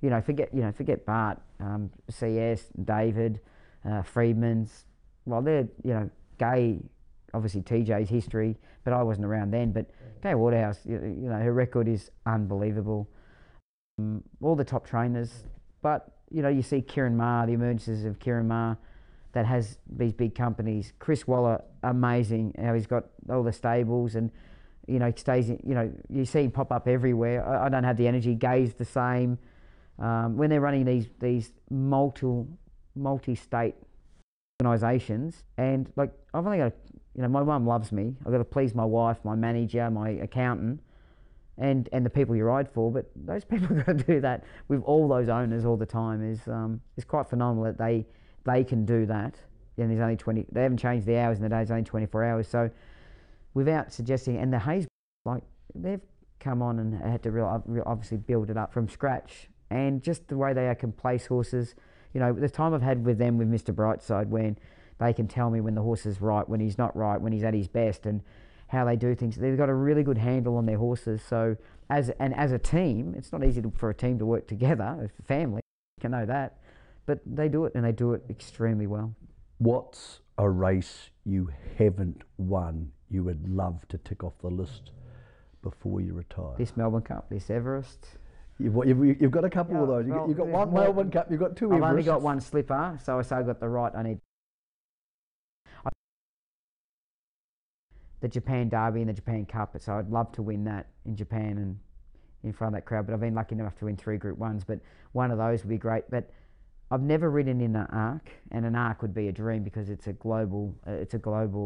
forget Bart, CS, David, Freedman's. Well, they're Gay, obviously TJ's history, but I wasn't around then. But Gay Waterhouse, her record is unbelievable. All the top trainers, but you see Kieran Maher, the emergences of Kieran Maher, that has these big companies. Chris Waller, amazing how he's got all the stables and stays in, you see him pop up everywhere. I don't have the energy. Gay's the same. When they're running these multi-state organisations, and like I've only got my mum loves me. I've got to please my wife, my manager, my accountant, and the people you ride for. But those people got to do that with all those owners all the time. Is quite phenomenal that they can do that. And there's only 20. They haven't changed the hours in the day. It's only 24 hours. So without suggesting, and the Hayes, like they've come on and had to obviously build it up from scratch, and just the way they can place horses. The time I've had with them with Mr. Brightside, when they can tell me when the horse is right, when he's not right, when he's at his best, and how they do things. They've got a really good handle on their horses. So as a team, it's not easy for a team to work together. As a family, you can know that, but they do it, and they do it extremely well. What's a race you haven't won you would love to tick off the list before you retire? This Melbourne Cup, this Everest. You've got a couple of those. You've got one Melbourne Cup, you've got two Everests. I've only got one slipper, so I say I got the right. I need the Japan Derby and the Japan Cup, so I'd love to win that in Japan and in front of that crowd. But I've been lucky enough to win 3 Group 1s, but one of those would be great. But I've never ridden in an ARC, and an ARC would be a dream because it's a global